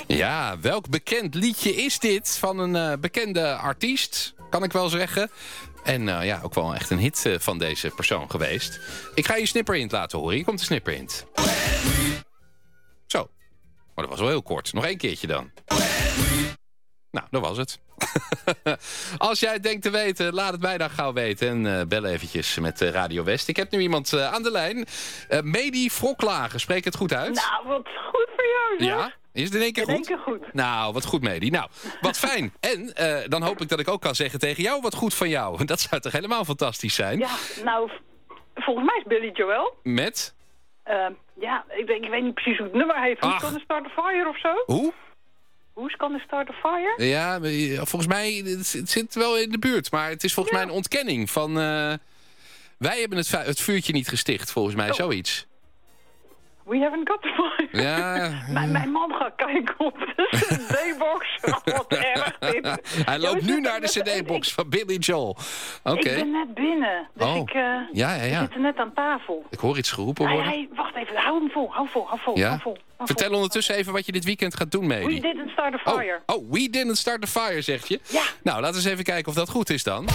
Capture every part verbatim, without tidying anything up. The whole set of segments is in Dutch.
Ja, welk bekend liedje is dit van een uh, bekende artiest, kan ik wel zeggen. En uh, ja, ook wel echt een hit uh, van deze persoon geweest. Ik ga je snipperhint laten horen. Hier komt de snipperhint. Zo. Maar dat was wel heel kort. Nog één keertje dan. Nou, dat was het. Als jij het denkt te weten, laat het mij dan gauw weten. En uh, bel eventjes met uh, Radio West. Ik heb nu iemand uh, aan de lijn. Uh, Medi Wroclagen, spreek het goed uit? Nou, wat goed voor jou, zeg. Ja? Is het in één keer goed? In één keer goed. Nou, wat goed, Medi. Nou, wat fijn. En uh, dan hoop ik dat ik ook kan zeggen tegen jou wat goed van jou. Dat zou toch helemaal fantastisch zijn? Ja, nou, volgens mij is Billy Joel. Met? Uh, ja, ik, denk, ik weet niet precies hoe het nummer heet. Who's Gonna Start a Fire of zo? Hoe? Who's Gonna Start a Fire? Ja, volgens mij, het zit wel in de buurt. Maar het is volgens ja. mij een ontkenning van... Uh, wij hebben het, het vuurtje niet gesticht, volgens mij, oh. zoiets. We haven't got the fire. Ja. mijn, mijn man gaat kijken op de cd-box. Wat erg dit. Hij loopt nu naar de cd-box van Billy Joel. Oké. Okay. Ik ben net binnen. Dus oh. ik, uh, ja, ja, ja. ik zit er net aan tafel. Ik hoor iets geroepen worden. Nee, nee, wacht even. Hou hem vol. Hou vol. Hou vol. Ja? Hou vol. Hou Vertel vol. ondertussen even wat je dit weekend gaat doen, Medi. We didn't start a fire. Oh, oh, we didn't start a fire, zeg je? Ja. Nou, laten we eens even kijken of dat goed is dan.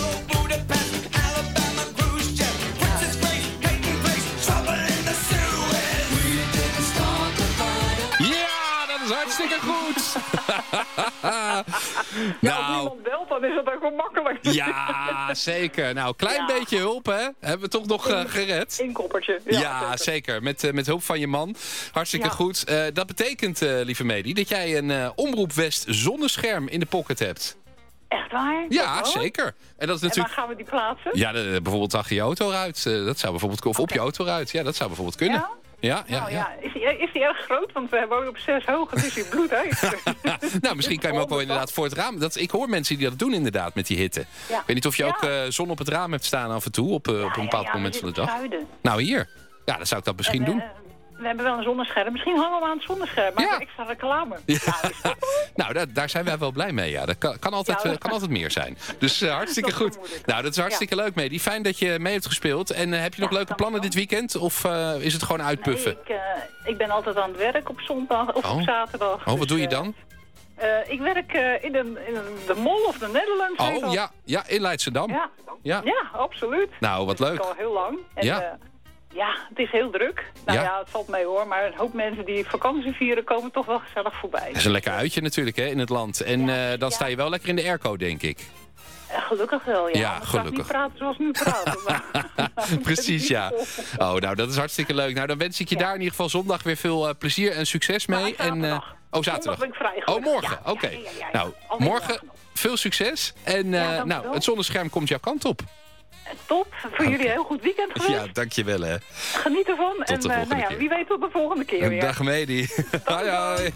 Hartstikke goed. Ja, nou, als niemand belt, dan is het ook wel makkelijk. Ja, zeker. Nou, klein ja. beetje hulp, hè? Hebben we toch nog uh, gered? Inkoppertje. Ja, ja, zeker. zeker. Met, uh, met hulp van je man. Hartstikke ja. goed. Uh, dat betekent, uh, lieve Medi, dat jij een uh, Omroep West zonnescherm in de pocket hebt. Echt waar? Ja, zeker. En, dat is natuurlijk... en waar gaan we die plaatsen? Ja, de, bijvoorbeeld achter je autoruit. Uh, dat zou bijvoorbeeld... Of okay. op je autoruit. Ja, dat zou bijvoorbeeld kunnen. Ja? Ja, ja, nou, ja. ja. Is, die, is die erg groot? Want we wonen op zes hoog. Het is hier bloedheet. Nou, misschien kan je hem ook wel inderdaad voor het raam. Dat, ik hoor mensen die dat doen inderdaad met die hitte. Ja. Ik weet niet of je ja. ook uh, zon op het raam hebt staan af en toe. Op, uh, ja, op een bepaald ja, ja, moment van de dag. Zuiden. Nou, hier. Ja, dan zou ik dat misschien en, uh, doen. We hebben wel een zonnescherm. Misschien hangen we aan het zonnescherm. Maar ja. extra reclame. Ja. Nou, nou daar, daar zijn wij wel blij mee. Ja. Dat kan, kan, altijd, ja, uh, kan altijd meer zijn. Dus uh, hartstikke goed. Nou, dat is hartstikke ja. leuk, Medi. Fijn dat je mee hebt gespeeld. En uh, heb je nog ja, leuke plannen dit weekend? Of uh, is het gewoon uitpuffen? Nee, ik, uh, ik ben altijd aan het werk op zondag of oh. op zaterdag. Oh, wat dus, doe je dan? Uh, ik werk uh, in, een, in een, de Mall of de Netherlands. Oh, ja, ja, in Leidschendam. Ja, ja. ja absoluut. Nou, wat dus leuk. al heel lang. En, ja. Uh, Ja, het is heel druk. Nou ja. ja, het valt mee hoor. Maar een hoop mensen die vakantie vieren komen toch wel gezellig voorbij. Dat is een lekker uitje natuurlijk hè, in het land. En ja, uh, dan ja. sta je wel lekker in de airco, denk ik. Uh, gelukkig wel, ja. Ja, gelukkig. Niet praten zoals nu praten. Maar... Precies, ja. Oh, nou, dat is hartstikke leuk. Nou, dan wens ik je ja. daar in ieder geval zondag weer veel uh, plezier en succes mee. En, uh, oh, zaterdag. Zondag ben ik vrij. Oh, morgen. Ja, Oké. Okay. Ja, ja, ja, ja. Nou, Alweer morgen veel succes. En uh, ja, nou, het zonnescherm komt jouw kant op. Top, voor okay. jullie een heel goed weekend geweest. Ja, dankjewel hè. Geniet ervan. Tot en de volgende uh, nou ja, wie weet tot de volgende keer weer. Dag Medi. Hoi hoi.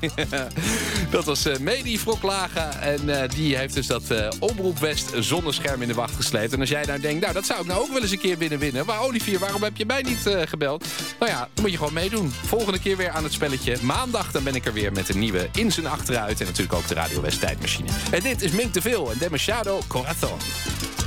Dat was uh, Medi Wroclagen. En uh, die heeft dus dat uh, Omroep West zonnescherm in de wacht gesleept. En als jij nou denkt, nou dat zou ik nou ook wel eens een keer binnen winnen. Maar Olivier, waarom heb je mij niet uh, gebeld? Nou ja, dan moet je gewoon meedoen. Volgende keer weer aan het spelletje. Maandag dan ben ik er weer met een nieuwe In zijn Achteruit. En natuurlijk ook de Radio West tijdmachine. En dit is Mink de Veel en Demasiado Corazon.